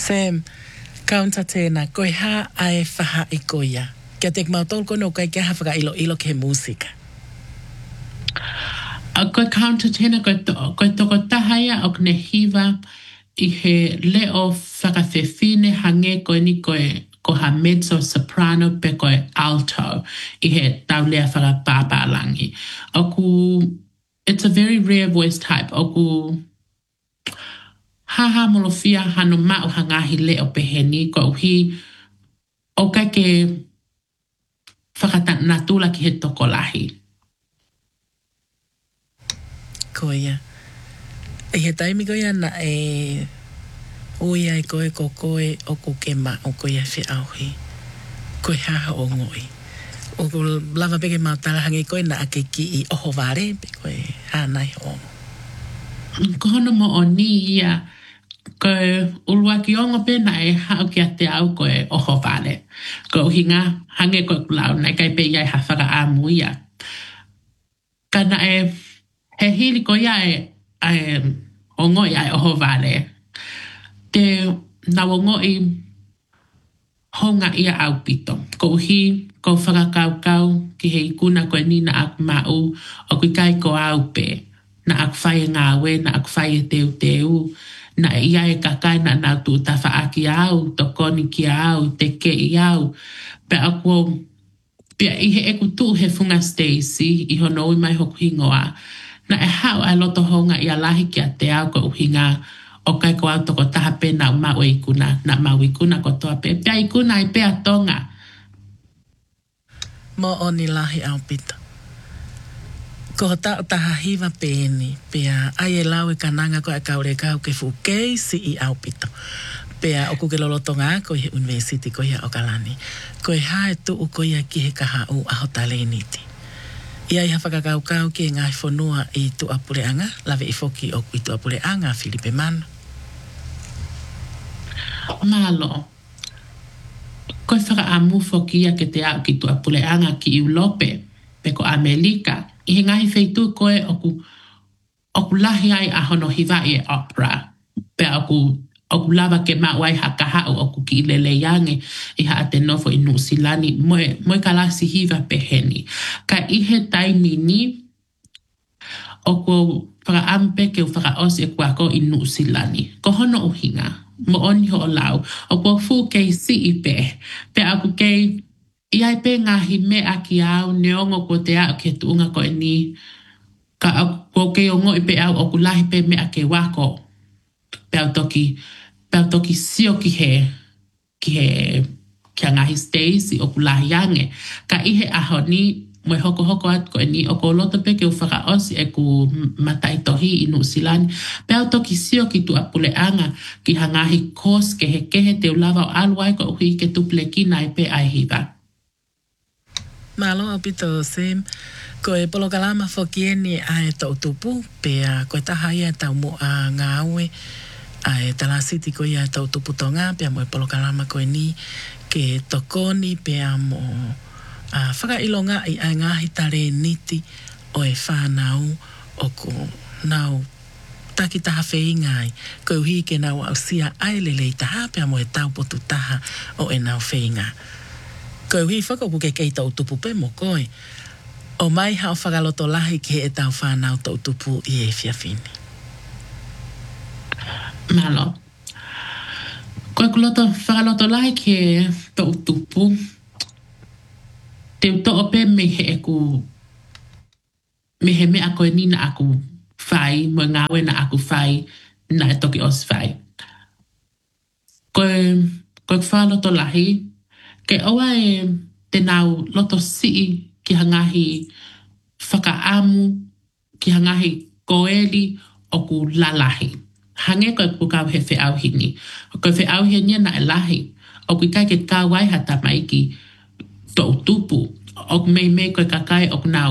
Sam, kaunta tēnā, koe hā ai whaha I koia. Kia te mautol kono kai kia hawhaka ilo ke musika. Koe kaunta tēnā, koe toko tahaia o kne hiva I he leo whakawhewhine hange koe ni koe ko ha mezzo soprano pe koe alto I he taulea whakapāpālangi. It's a very rare voice type. Haha molofia hano mao hangahi leo peheni ko hi o kai ke whakatanatula ki he tokolahi. Koia. E he taimi koia na oia I koe ko koe o ko ke ma o koia whi auhi. Koe haha o ngoi. O ko lava peke mautala hangi koe na ake ki I oho ware pe koe hānai o. Ko hono mo o ni ia koe ulua ki ongo pena e hao ki a te au koe oho ware. Ko hinga hange koe kulau nai kai pe iai hawhaka āmu ia. Kana he hili ko ia o ngoi ai oho ware. Te nawongoi honga ia au pito. Ko ko whakakaukau ki he ikuna koe nina ak mau o kui kai ko au pe. Na ak whai ngā we, na ak whai teu. Na ia kakai na nau tu ta whaaki au, to koni ki au, te ke I au. Pe ako, pia I he eku tu he funga Stacy, I hono ui mai hoku hingoa. Na hao ai loto honga I a lahi ki a te au ko uhinga o kai ko au toko taha pe na mau ikuna, na mau ikuna ko toa pe. Pia ikuna I pe a tonga. Mo oni lahi au pita. Ko ta taha hiva pēni, pia ai e lau kananga ko e kaure kau ke fukei si I au pita. Pia o kuke lolotonga ko I he university ko ia o kalani. Ko e hae tu u ko ia ki he kaha u aho tale niti. Ia I hawhakakaukau ki ngai whanua I tu apureanga, lawe I foki o I tu apureanga, Filipe Mano. Malo. Koe whakaamu foki ia ke te au ki tu apureanga ki Iulope, pe ko Amerika. I he ngahi wheitu koe oku lahi ai a hono hiwai e opera. Pe oku lava ke mawai hakahau oku ki lele yange I ha ate nofo I Nusilani moe kalasi hiva peheni. Ka I he taimi ni oku whakaampe ke whakaosi e kuako I Nusilani. Ko hono uhinga, mo oni ho o lau. Oku fu kei si I pe. Pe aku kei Iai pe ngahi me aki au neongo ko te au ke tuunga ko ni ka ko ke ongo I pe au oku lahi pe me ake wako pe au toki sio ki he ngahi Stacy oku lahi yange ka I he aho ni mo hoko at ko ni oko loto pe ke ufaka osi e ku matai tohi I Nusilani pe au toki sio ki tu apuleanga ki hangahi kos ke he te ulava o alwai ko uhi ke tuple ki nai pe ai hiva. Malo apito Sam, ko e polokalama fokieni a e tau tupu, pea ko e taha ia tau mo a ngāwe, a e talasiti ko ia tau tupu tonga, pea mo e polokalama ko e ni, ke tokoni pea mo whakailonga I a ngahi tare niti o e whanau o ko nau taki taha wheingai, ko uhi ke nau au sia ailele I taha, pea mo e tau potu taha o e nau wheingai. Ko hui whakapu ke kei tau tupu pe mo koe. O mai hao whakaloto lahi ke e tau whanau tau tupu I e whiawhini. Malo. Koe whakaloto lahi ke tau tupu. Te uto pe me he eku me he mea koe ni na aku whai, mo ngawe na aku whai, na e toki os whai. Koe whakaloto lahi, ke oa e te nau loto sii ki hangahi whakaamu, ki hangahi koeli o ku lalahi. Hange koe kukau he whiauhini. Koe whiauhini na e lahi. O kui kai ke kawai hata mai ki tau tupu. O mei koe kakai o nau